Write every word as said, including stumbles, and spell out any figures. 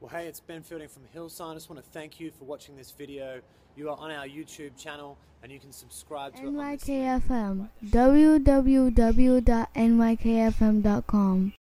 Well, hey, it's Ben Fielding from Hillside. I just want to thank you for watching this video. You are on our YouTube channel, and you can subscribe to N Y it K on this F link M, right there. w w w dot n y k f m dot com.